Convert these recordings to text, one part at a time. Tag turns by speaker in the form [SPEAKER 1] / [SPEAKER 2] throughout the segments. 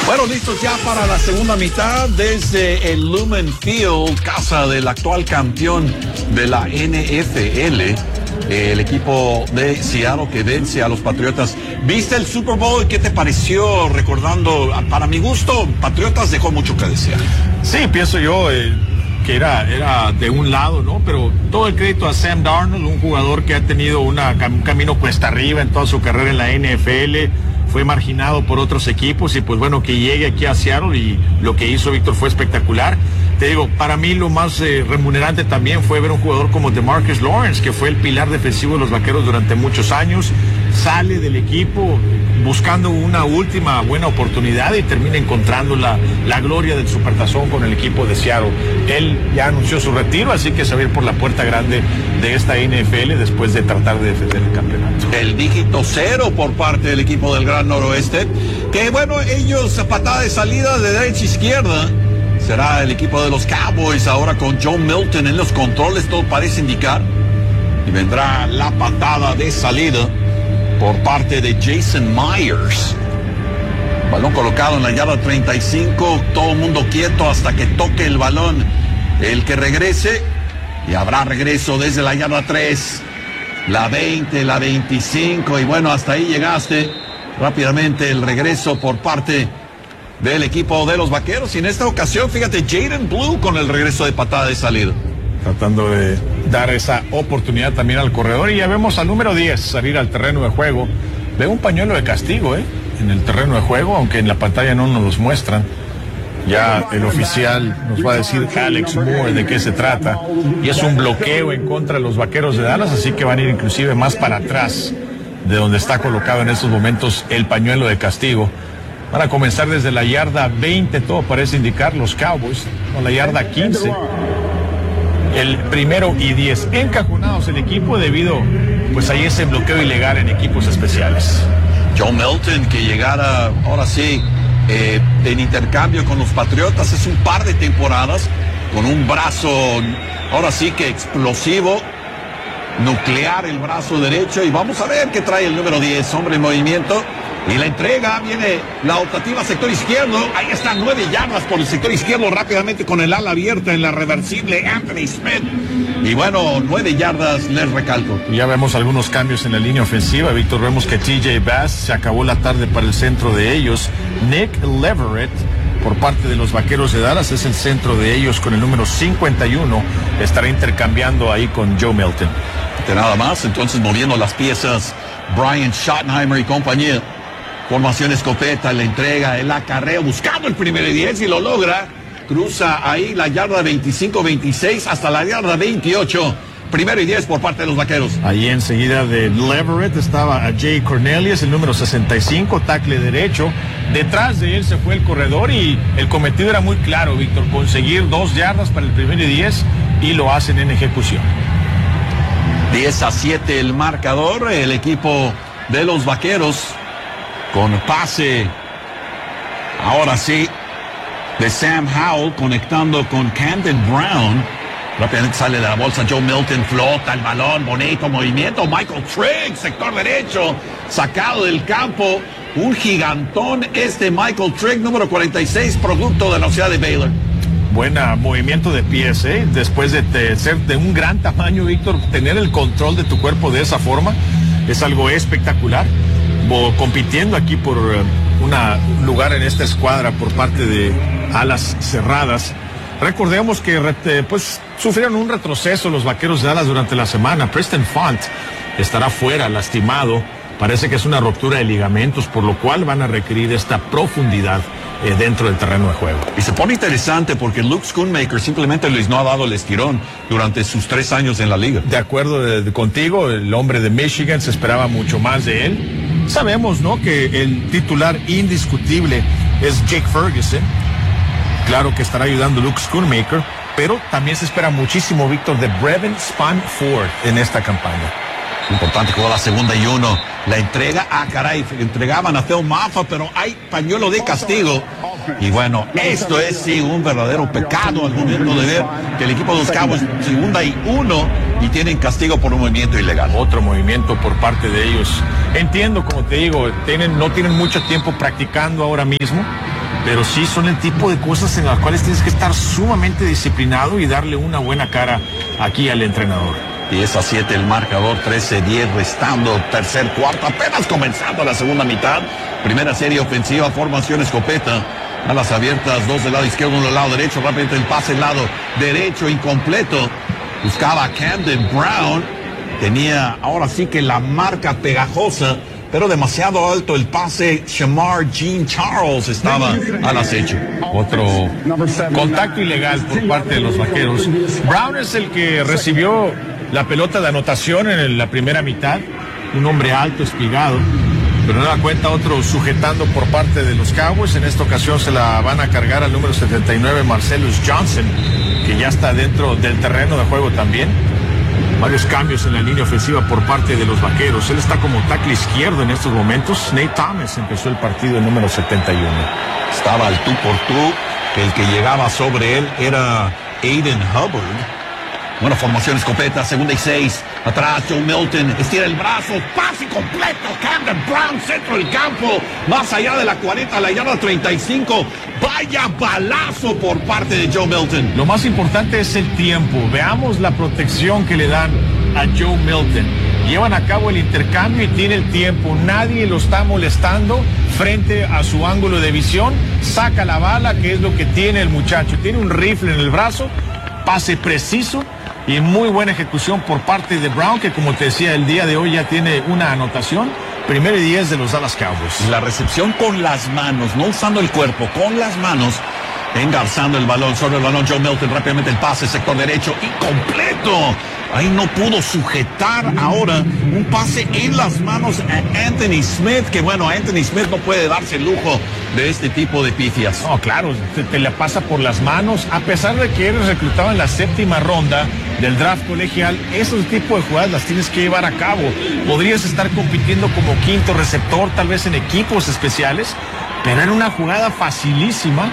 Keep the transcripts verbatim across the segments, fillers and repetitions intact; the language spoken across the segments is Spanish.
[SPEAKER 1] Bueno, listos ya para la segunda mitad desde el Lumen Field, casa del actual campeón de la N F L, el equipo de Seattle que vence a los Patriotas. ¿Viste el Super Bowl? ¿Qué te pareció? Recordando, para mi gusto, Patriotas dejó mucho que desear.
[SPEAKER 2] Sí, pienso yo eh, que era, era de un lado, ¿no? Pero todo el crédito a Sam Darnold, un jugador que ha tenido una, un camino cuesta arriba en toda su carrera en la N F L. Fue marginado por otros equipos y pues bueno, que llegue aquí a Seattle y lo que hizo Víctor fue espectacular. Te digo, para mí lo más eh, remunerante también fue ver un jugador como DeMarcus Lawrence, que fue el pilar defensivo de los Vaqueros durante muchos años, sale del equipo buscando una última buena oportunidad y termina encontrando la, la gloria del supertazón con el equipo de Seattle. Él ya anunció su retiro, así que se va a ir por la puerta grande de esta N F L después de tratar de defender el campeonato.
[SPEAKER 1] El dígito cero por parte del equipo del Gran Noroeste, que bueno, ellos patada de salida de derecha a izquierda. Será el equipo de los Cowboys ahora con Joe Milton en los controles, todo parece indicar. Y vendrá la patada de salida por parte de Jason Myers. Balón colocado en la yarda treinta y cinco, todo el mundo quieto hasta que toque el balón el que regrese. Y habrá regreso desde la yarda tres, la veinte, la veinticinco. Y bueno, hasta ahí llegaste. Rápidamente el regreso por parte del equipo de los Vaqueros, y en esta ocasión, fíjate, Jaden Blue con el regreso de patada de salida.
[SPEAKER 2] Tratando de dar esa oportunidad también al corredor, y ya vemos al número diez salir al terreno de juego. Veo un pañuelo de castigo, ¿eh? En el terreno de juego, aunque en la pantalla no nos los muestran. Ya el oficial nos va a decir Alex Moore de qué se trata, y es un bloqueo en contra de los Vaqueros de Dallas, así que van a ir inclusive más para atrás de donde está colocado en estos momentos el pañuelo de castigo. Van a comenzar desde la yarda veinte, todo parece indicar los Cowboys, con la yarda quince. El primero y diez encajonados el equipo debido, pues ahí ese bloqueo ilegal en equipos especiales.
[SPEAKER 1] Joe Milton, que llegara, ahora sí, eh, en intercambio con los Patriotas, es un par de temporadas, con un brazo, ahora sí que explosivo, nuclear el brazo derecho, y vamos a ver qué trae el número diez, hombre en movimiento. Y la entrega, viene la optativa sector izquierdo, ahí está, nueve yardas por el sector izquierdo, rápidamente con el ala abierta en la reversible Anthony Smith. Y bueno, nueve yardas, les recalco.
[SPEAKER 2] Ya vemos algunos cambios en la línea ofensiva, Víctor. Vemos que T J Bass se acabó la tarde para el centro de ellos. Nick Leverett, por parte de los Vaqueros de Dallas, es el centro de ellos con el número cincuenta y uno. Estará intercambiando ahí con Joe Milton.
[SPEAKER 1] De nada más, entonces moviendo las piezas, Brian Schottenheimer y compañía. Formación escopeta, la entrega, el acarreo, buscando el primero y diez y lo logra. Cruza ahí la yarda veinticinco veintiséis hasta la yarda veintiocho. Primero y diez por parte de los Vaqueros.
[SPEAKER 2] Ahí enseguida de Leverett estaba a Jay Cornelius, el número sesenta y cinco, tackle derecho. Detrás de él se fue el corredor y el cometido era muy claro, Víctor, conseguir dos yardas para el primero y diez, y lo hacen en ejecución.
[SPEAKER 1] diez a siete el marcador, el equipo de los Vaqueros con pase, ahora sí, de Sam Howell conectando con Camden Brown. Rápidamente sale de la bolsa Joe Milton, flota el balón, bonito movimiento. Michael Trigg, sector derecho, sacado del campo. Un gigantón este Michael Trigg, número cuarenta y seis, producto de la Universidad de Baylor.
[SPEAKER 2] Buena movimiento de pies, ¿eh? Después de te, ser de un gran tamaño, Víctor, tener el control de tu cuerpo de esa forma es algo espectacular. Compitiendo aquí por un lugar en esta escuadra por parte de alas cerradas. Recordemos que pues sufrieron un retroceso los Vaqueros de Dallas durante la semana. Preston Font estará fuera, lastimado. Parece que es una ruptura de ligamentos, por lo cual van a requerir esta profundidad eh, dentro del terreno de juego.
[SPEAKER 1] Y se pone interesante porque Luke Schoonmaker simplemente les no ha dado el estirón durante sus tres años en la liga.
[SPEAKER 2] De acuerdo de, de contigo, el hombre de Michigan, se esperaba mucho más de él. Sabemos, ¿no?, que el titular indiscutible es Jake Ferguson. Claro que estará ayudando Luke Schoonmaker, pero también se espera muchísimo, Víctor, de Brevin Spann-Ford en esta campaña.
[SPEAKER 1] Importante, jugó la segunda y uno. La entrega, ah, caray, entregaban a Phil Maffa, pero hay pañuelo de castigo. Y bueno, esto es sí un verdadero pecado al momento de ver que el equipo de los Cowboys segunda y uno y tienen castigo por un movimiento ilegal.
[SPEAKER 2] Otro movimiento por parte de ellos. Entiendo, como te digo, tienen, no tienen mucho tiempo practicando ahora mismo, pero sí son el tipo de cosas en las cuales tienes que estar sumamente disciplinado y darle una buena cara aquí al entrenador.
[SPEAKER 1] diez a siete el marcador, trece diez restando, tercer cuarto, apenas comenzando la segunda mitad. Primera serie ofensiva, formación escopeta. Alas abiertas, dos del lado izquierdo, uno del lado derecho. Rápidamente el pase del lado derecho, incompleto. Buscaba a Camden Brown. Tenía ahora sí que la marca pegajosa, pero demasiado alto el pase. Shamar Jean Charles estaba al acecho.
[SPEAKER 2] Otro contacto ilegal por parte de los Vaqueros. Brown es el que recibió la pelota de anotación en la primera mitad. Un hombre alto, espigado. Pero no da cuenta otro sujetando por parte de los Cowboys. En esta ocasión se la van a cargar al número setenta y nueve, Marcellus Johnson, que ya está dentro del terreno de juego también. Varios cambios en la línea ofensiva por parte de los Vaqueros. Él está como tackle izquierdo en estos momentos. Nate Thomas empezó el partido, el número setenta y uno.
[SPEAKER 1] Estaba al tú por tú. El que llegaba sobre él era Aiden Hubbard. Buena formación escopeta, segunda y seis. Atrás Joe Milton, estira el brazo, pase completo. Camden Brown, centro del campo. Más allá de la cuarenta, a la yarda treinta y cinco. Vaya balazo por parte de Joe Milton.
[SPEAKER 2] Lo más importante es el tiempo. Veamos la protección que le dan a Joe Milton. Llevan a cabo el intercambio y tiene el tiempo. Nadie lo está molestando frente a su ángulo de visión. Saca la bala, que es lo que tiene el muchacho. Tiene un rifle en el brazo, pase preciso y muy buena ejecución por parte de Brown, que como te decía, el día de hoy ya tiene una anotación. Primero y diez de los Dallas Cowboys.
[SPEAKER 1] La recepción con las manos, no usando el cuerpo, con las manos, engarzando el balón, sobre el balón Joe Milton, rápidamente el pase, sector derecho, incompleto. Ahí no pudo sujetar ahora un pase en las manos a Anthony Smith, que bueno, Anthony Smith no puede darse el lujo de este tipo de pifias.
[SPEAKER 2] No, claro, te, te la pasa por las manos, a pesar de que eres reclutado en la séptima ronda del draft colegial, esos tipos de jugadas las tienes que llevar a cabo. Podrías estar compitiendo como quinto receptor, tal vez en equipos especiales, pero era una jugada facilísima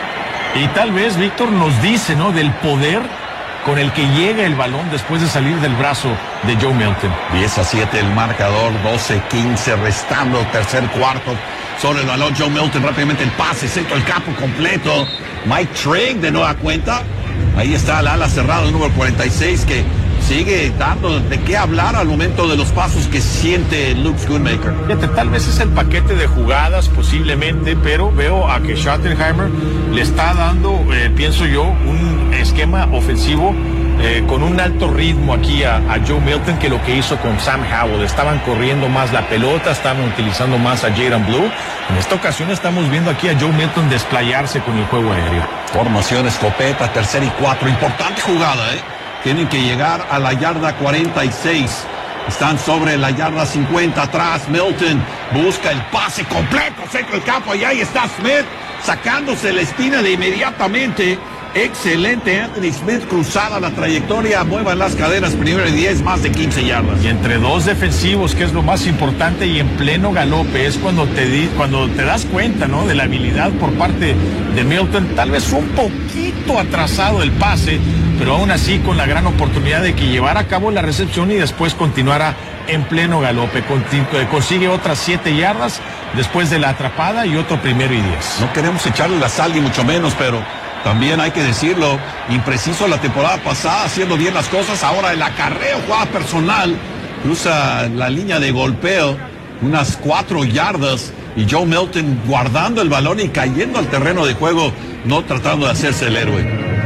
[SPEAKER 2] y tal vez Víctor nos dice, ¿no?, del poder con el que llega el balón después de salir del brazo de Joe Milton.
[SPEAKER 1] diez a siete el marcador, doce quince restando, tercer cuarto. Sobre el balón Joe Milton, rápidamente el pase, centro del campo completo. Mike Trigg de nueva cuenta. Ahí está el ala cerrado, el número cuarenta y seis, que sigue dando de qué hablar al momento de los pasos que siente Luke Schoonmaker.
[SPEAKER 2] Fíjate, tal vez es el paquete de jugadas posiblemente, pero veo a que Schottenheimer le está dando, eh, pienso yo, un esquema ofensivo eh, con un alto ritmo aquí a, a Joe Milton que lo que hizo con Sam Howell. Estaban corriendo más la pelota, estaban utilizando más a Jaden Blue. En esta ocasión estamos viendo aquí a Joe Milton desplayarse con el juego aéreo.
[SPEAKER 1] Formación escopeta, tercer y cuatro. Importante jugada, ¿eh? Tienen que llegar a la yarda cuarenta y seis. Están sobre la yarda cincuenta. Atrás Milton busca el pase completo, centro del campo. Y ahí está Smith sacándose la espina de inmediatamente. Excelente Anthony Smith, cruzada la trayectoria, muevan las caderas, primero y diez, más de quince yardas.
[SPEAKER 2] Y entre dos defensivos, que es lo más importante, y en pleno galope, es cuando te, di, cuando te das cuenta, ¿no?, de la habilidad por parte de Milton. Tal vez un poquito atrasado el pase, pero aún así con la gran oportunidad de que llevara a cabo la recepción y después continuara en pleno galope. Consigue otras siete yardas después de la atrapada y otro primero y diez.
[SPEAKER 1] No queremos echarle la sal ni mucho menos, pero también hay que decirlo, impreciso la temporada pasada, haciendo bien las cosas. Ahora el acarreo, jugada personal, cruza la línea de golpeo, unas cuatro yardas, y Joe Milton guardando el balón y cayendo al terreno de juego, no tratando de hacerse el héroe.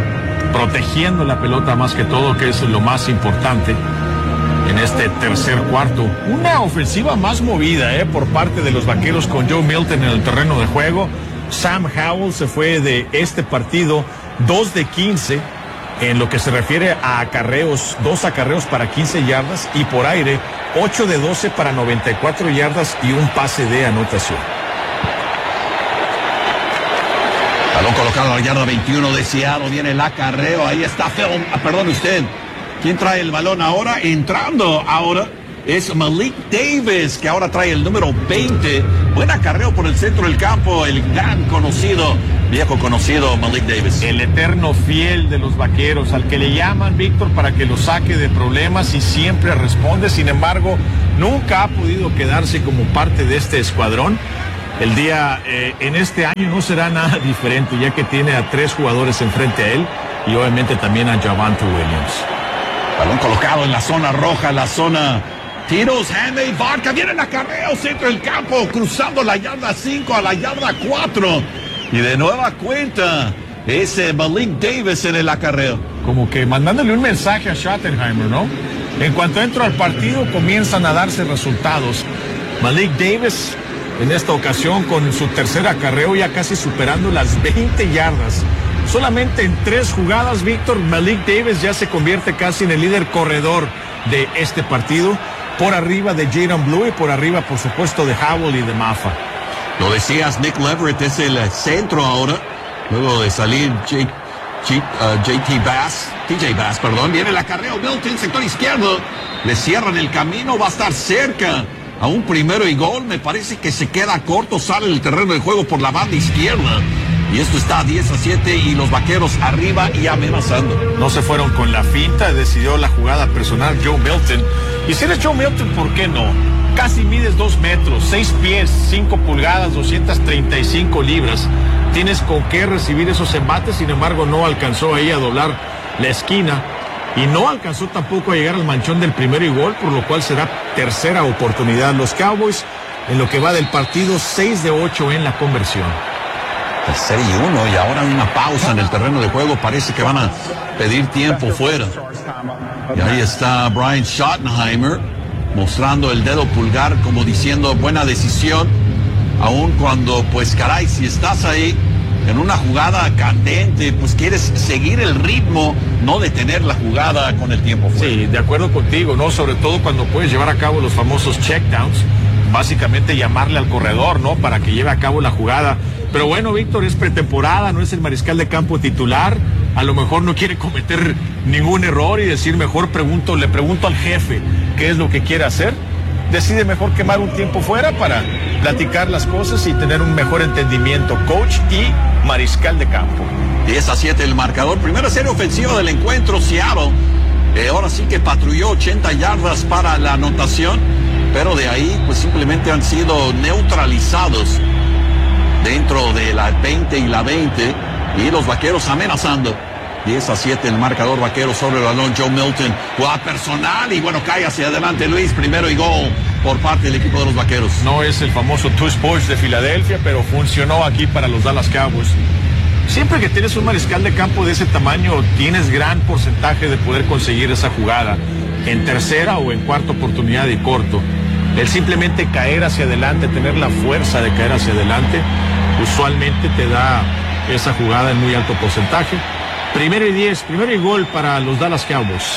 [SPEAKER 2] Protegiendo la pelota más que todo, que es lo más importante en este tercer cuarto. Una ofensiva más movida, eh, por parte de los Vaqueros con Joe Milton en el terreno de juego. Sam Howell se fue de este partido dos de quince en lo que se refiere a acarreos, dos acarreos para quince yardas, y por aire ocho de doce para noventa y cuatro yardas y un pase de anotación.
[SPEAKER 1] Balón colocado a la yarda veintiuno de Seattle, viene el acarreo, ahí está Phil, ah, perdón usted, ¿quién trae el balón ahora? Entrando ahora es Malik Davis, que ahora trae el número veinte. Buen acarreo por el centro del campo, el gran conocido, viejo conocido Malik Davis.
[SPEAKER 2] El eterno fiel de los Vaqueros, al que le llaman, Víctor, para que lo saque de problemas, y siempre responde. Sin embargo, nunca ha podido quedarse como parte de este escuadrón. El día eh, en este año no será nada diferente, ya que tiene a tres jugadores enfrente a él y obviamente también a Javonte Williams.
[SPEAKER 1] Balón colocado en la zona roja, la zona tiros, Henry Barca, viene el acarreo, centro del campo, cruzando la yarda cinco a la yarda cuatro. Y de nueva cuenta, ese Malik Davis en el acarreo.
[SPEAKER 2] Como que mandándole un mensaje a Schottenheimer, ¿no? En cuanto entro al partido, comienzan a darse resultados. Malik Davis, en esta ocasión, con su tercer acarreo, ya casi superando las veinte yardas. Solamente en tres jugadas, Víctor, Malik Davis ya se convierte casi en el líder corredor de este partido, por arriba de Jaden Blue y por arriba, por supuesto, de Howell y de Maffa.
[SPEAKER 1] Lo decías, Nick Leverett es el centro ahora, luego de salir J, J, uh, J T Bass, T J Bass, perdón, viene el acarreo, Milton, sector izquierdo, le cierran el camino, va a estar cerca a un primero y gol, me parece que se queda corto, sale del terreno de juego por la banda izquierda. Y esto está diez a siete y los Vaqueros arriba y amenazando.
[SPEAKER 2] No se fueron con la finta, decidió la jugada personal Joe Milton. Y si eres Joe Milton, ¿por qué no? Casi mides dos metros, seis pies, cinco pulgadas, doscientas treinta y cinco libras. Tienes con qué recibir esos embates, sin embargo no alcanzó ahí a doblar la esquina. Y no alcanzó tampoco a llegar al manchón del primero y gol, por lo cual será tercera oportunidad. Los Cowboys, en lo que va del partido, seis de ocho en la conversión.
[SPEAKER 1] Tercer y uno, y ahora hay una pausa en el terreno de juego. Parece que van a pedir tiempo fuera. Y ahí está Brian Schottenheimer mostrando el dedo pulgar como diciendo buena decisión, aun cuando, pues caray, si estás ahí en una jugada candente, pues quieres seguir el ritmo, no detener la jugada con el tiempo fuera.
[SPEAKER 2] Sí, de acuerdo contigo, ¿no? Sobre todo cuando puedes llevar a cabo los famosos checkdowns, básicamente llamarle al corredor, ¿no? Para que lleve a cabo la jugada. Pero bueno, Víctor, es pretemporada, no es el mariscal de campo titular, a lo mejor no quiere cometer ningún error y decir mejor pregunto, le pregunto al jefe qué es lo que quiere hacer. Decide mejor quemar un tiempo fuera para platicar las cosas y tener un mejor entendimiento, coach y mariscal de campo.
[SPEAKER 1] diez a siete el marcador, primera serie ofensiva del encuentro, Seattle. Eh, ahora sí que patrulló ochenta yardas para la anotación, pero de ahí pues simplemente han sido neutralizados dentro de la veinte y la veinte, y los Vaqueros amenazando. diez a siete el marcador, Vaqueros sobre el balón, Joe Milton, jugada personal y bueno, cae hacia adelante Luis, primero y gol por parte del equipo de los Vaqueros.
[SPEAKER 2] No es el famoso tush push de Filadelfia, pero funcionó aquí para los Dallas Cowboys. Siempre que tienes un mariscal de campo de ese tamaño, tienes gran porcentaje de poder conseguir esa jugada en tercera o en cuarta oportunidad y corto. El simplemente caer hacia adelante, tener la fuerza de caer hacia adelante, usualmente te da esa jugada en muy alto porcentaje. Primero y diez, primero y gol para los Dallas Cowboys.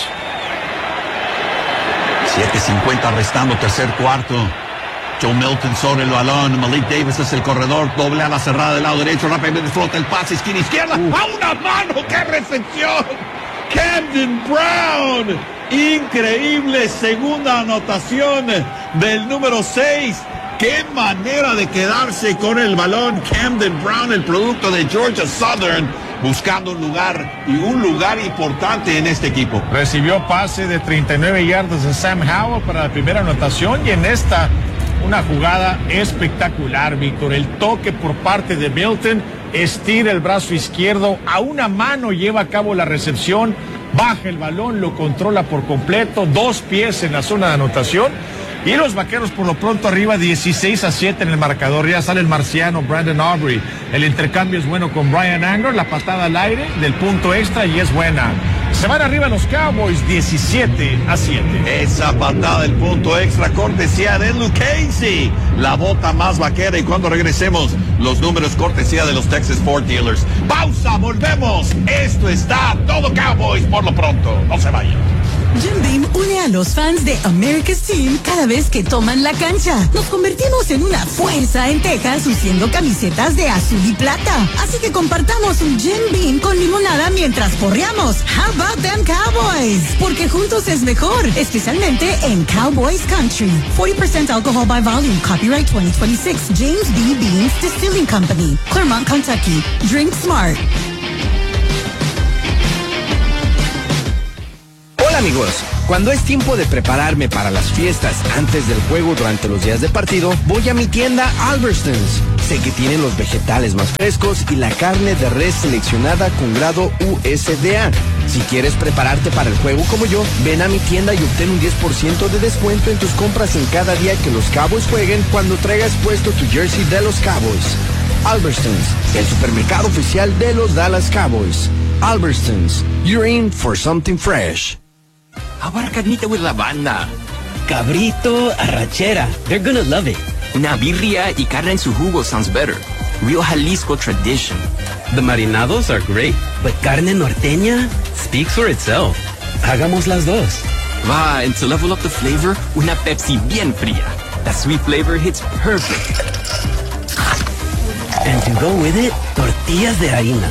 [SPEAKER 1] siete cincuenta restando, tercer cuarto. Joe Milton sobre el balón, Malik Davis es el corredor, doble a la cerrada del lado derecho, rápidamente flota el pase, esquina izquierda, uh. ¡a una mano! ¡Qué recepción! Camden Brown, increíble segunda anotación del número seis. ¡Qué manera de quedarse con el balón! Camden Brown, el producto de Georgia Southern, buscando un lugar y un lugar importante en este equipo.
[SPEAKER 2] Recibió pase de treinta y nueve yardas de Sam Howell para la primera anotación y en esta una jugada espectacular, Víctor. El toque por parte de Milton, estira el brazo izquierdo, a una mano lleva a cabo la recepción, baja el balón, lo controla por completo, dos pies en la zona de anotación. Y los Vaqueros por lo pronto arriba dieciséis a siete en el marcador. Ya sale el marciano Brandon Aubrey. El intercambio es bueno con Brian Anger. La patada al aire del punto extra y es buena. Se van arriba los Cowboys diecisiete a siete.
[SPEAKER 1] Esa patada del punto extra, cortesía de Luke Casey. La bota más vaquera. Y cuando regresemos, los números cortesía de los Texas Ford Dealers. Pausa, volvemos. Esto está todo Cowboys por lo pronto. No se vayan.
[SPEAKER 3] Jim Beam une a los fans de America's Team cada vez que toman la cancha. Nos convertimos en una fuerza en Texas luciendo camisetas de azul y plata. Así que compartamos un Jim Beam con limonada mientras porreamos. How about them Cowboys? Porque juntos es mejor, especialmente en Cowboys Country. forty percent alcohol by volume. Copyright twenty twenty-six. James B. Beams Distilling Company. Claremont, Kentucky. Drink smart.
[SPEAKER 4] Hola amigos, Cuando es tiempo de prepararme para las fiestas antes del juego durante los días de partido, voy a mi tienda Albertsons. Sé que tienen los vegetales más frescos y la carne de res seleccionada con grado U S D A. Si quieres prepararte para el juego como yo, ven a mi tienda y obtén un diez por ciento de descuento en tus compras en cada día que los Cowboys jueguen cuando traigas puesto tu jersey de los Cowboys. Albertsons, el supermercado oficial de los Dallas Cowboys. Albertsons, you're in for something fresh.
[SPEAKER 5] How about a carnita with la banda?
[SPEAKER 6] Cabrito, arrachera. They're gonna love it.
[SPEAKER 5] Una birria y carne en su jugo sounds better. Real Jalisco tradition.
[SPEAKER 6] The marinados are great, but carne norteña speaks for itself. Hagamos las dos.
[SPEAKER 5] Va, and to level up the flavor, una Pepsi bien fría. That sweet flavor hits perfect.
[SPEAKER 6] And to go with it, tortillas de harina.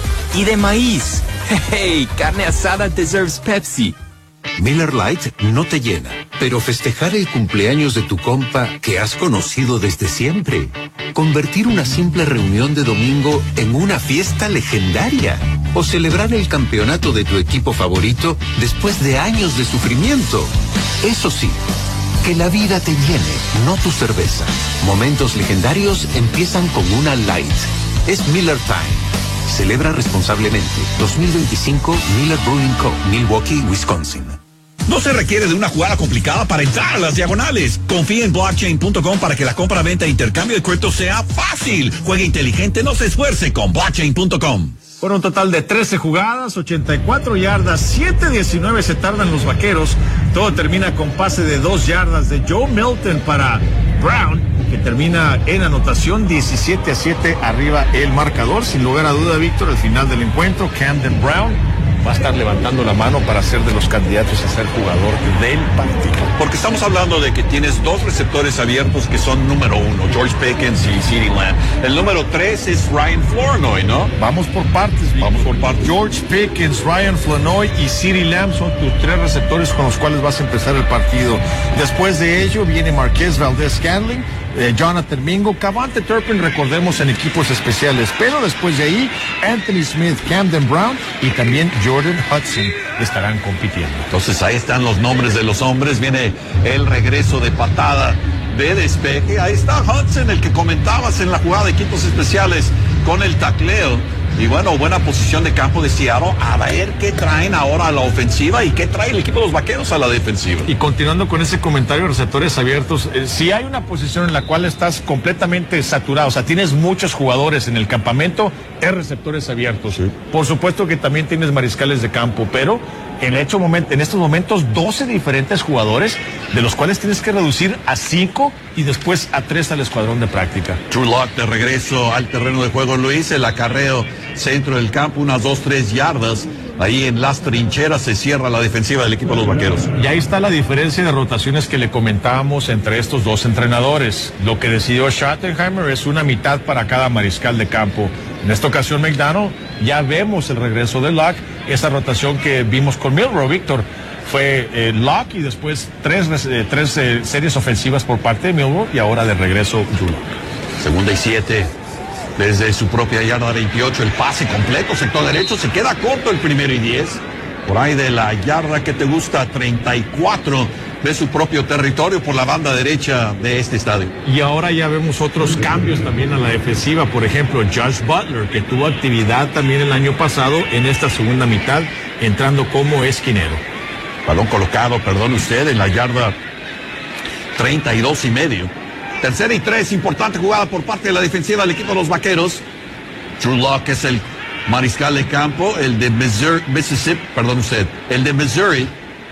[SPEAKER 5] Y de maíz. Hey, carne asada deserves Pepsi.
[SPEAKER 7] Miller Lite no te llena, pero festejar el cumpleaños de tu compa que has conocido desde siempre. Convertir una simple reunión de domingo en una fiesta legendaria. O celebrar el campeonato de tu equipo favorito después de años de sufrimiento. Eso sí, que la vida te llene, no tu cerveza. Momentos legendarios empiezan con una Light. Es Miller Time. Celebra responsablemente. dos mil veinticinco Miller Brewing Co., Milwaukee, Wisconsin.
[SPEAKER 1] No se requiere de una jugada complicada para entrar a las diagonales. Confía en blockchain punto com para que la compra, venta e intercambio de cripto sea fácil. Juegue inteligente, no se esfuerce con blockchain punto com.
[SPEAKER 2] Por un total de trece jugadas, ochenta y cuatro yardas, siete diecinueve se tardan los Vaqueros. Todo termina con pase de dos yardas de Joe Milton para Brown, que termina en anotación. Diecisiete a siete arriba el marcador. Sin lugar a duda, Víctor, al final del encuentro, Camden Brown va a estar levantando la mano para ser de los candidatos a ser jugador del partido.
[SPEAKER 1] Porque estamos hablando de que tienes dos receptores abiertos que son número uno, George Pickens y CeeDee Lamb. El número tres es Ryan Flournoy, ¿no?
[SPEAKER 2] Vamos por partes, Víctor.
[SPEAKER 1] Vamos por partes.
[SPEAKER 2] George Pickens, Ryan Flournoy y CeeDee Lamb son tus tres receptores con los cuales vas a empezar el partido. Después de ello viene Marquez Valdez-Scantling, eh, Jonathan Mingo, Cavante Turpin, recordemos, en equipos especiales. Pero después de ahí, Anthony Smith, Camden Brown y también Jordan Hudson estarán compitiendo.
[SPEAKER 1] Entonces ahí están los nombres de los hombres. Viene el regreso de patada de despeje. Ahí está Hudson, el que comentabas en la jugada de equipos especiales con el tacleo. Y bueno, buena posición de campo de Seattle. A ver qué traen ahora a la ofensiva y qué trae el equipo de los Vaqueros a la defensiva.
[SPEAKER 2] Y continuando con ese comentario de receptores abiertos, eh, si hay una posición en la cual estás completamente saturado, o sea, tienes muchos jugadores en el campamento, es receptores abiertos. Sí. Por supuesto que también tienes mariscales de campo, pero en, hecho moment, en estos momentos doce diferentes jugadores, de los cuales tienes que reducir a cinco y después a tres al escuadrón de práctica.
[SPEAKER 1] Drew Lock de regreso al terreno de juego, Luis, el acarreo centro del campo, unas dos, tres yardas. Ahí en las trincheras se cierra la defensiva del equipo de los Vaqueros.
[SPEAKER 2] Y ahí está la diferencia de rotaciones que le comentábamos entre estos dos entrenadores. Lo que decidió Schottenheimer es una mitad para cada mariscal de campo. En esta ocasión, McDonald, ya vemos el regreso de Locke. Esa rotación que vimos con Milroe, Víctor, fue eh, Locke y después tres, eh, tres eh, series ofensivas por parte de Milroe y ahora de regreso Drew Lock.
[SPEAKER 1] Segunda y siete. Desde su propia yarda veintiocho, el pase completo, sector derecho, se queda corto el primero y diez. Por ahí de la yarda que te gusta, treinta y cuatro de su propio territorio por la banda derecha de este estadio.
[SPEAKER 2] Y ahora ya vemos otros cambios también a la defensiva. Por ejemplo, Josh Butler, que tuvo actividad también el año pasado en esta segunda mitad, entrando como esquinero.
[SPEAKER 1] Balón colocado, perdón usted, en la yarda treinta y dos y medio. Tercera y tres, importante jugada por parte de la defensiva del equipo de los Vaqueros. Drew Lock es el mariscal de campo, el de Missouri, Mississippi, perdón usted, el de Missouri,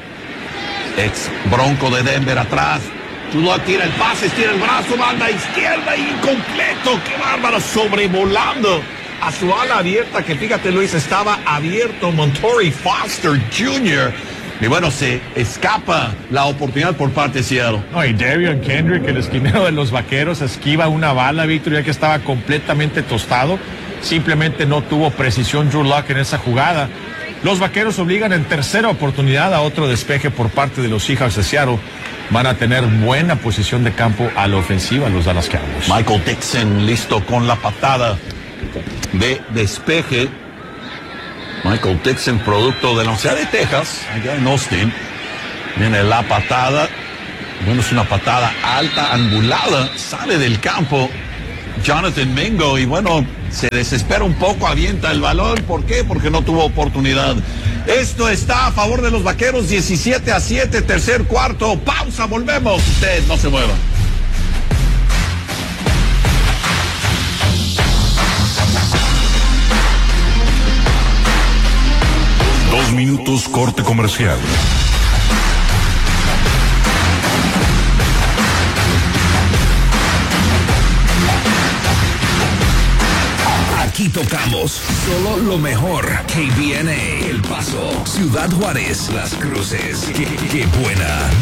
[SPEAKER 1] ex Bronco de Denver atrás. Drew Lock tira el pase, tira el brazo, banda izquierda, incompleto, qué bárbaro, sobrevolando a su ala abierta, que fíjate Luis, estaba abierto Montorie Foster junior Y bueno, se escapa la oportunidad por parte de Seattle.
[SPEAKER 2] No, y Darian Kendrick, el esquinero de los Vaqueros, esquiva una bala, Víctor, ya que estaba completamente tostado. Simplemente no tuvo precisión Drew Lock en esa jugada. Los Vaqueros obligan en tercera oportunidad a otro despeje por parte de los Seahawks de Seattle. Van a tener buena posición de campo a la ofensiva los Dallas Cowboys.
[SPEAKER 1] Michael Dixon listo con la patada de despeje. Michael Dixon, producto de la Universidad de Texas, allá en Austin. Viene la patada. Bueno, es una patada alta, angulada. Sale del campo Jonathan Mingo y bueno, se desespera un poco, avienta el balón. ¿Por qué? Porque no tuvo oportunidad. Esto está a favor de los Vaqueros, diecisiete a siete, tercer cuarto. Pausa, volvemos. Usted no se mueva.
[SPEAKER 8] Dos minutos corte comercial.
[SPEAKER 9] Aquí tocamos solo lo mejor. K B N A, El Paso, Ciudad Juárez, Las Cruces. Qué, qué buena